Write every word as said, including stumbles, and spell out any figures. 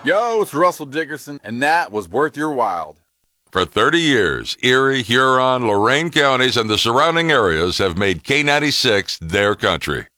Yo, it's Russell Dickerson, and that was worth your while. For thirty years, Erie, Huron, Lorain counties, and the surrounding areas have made K ninety-six their country.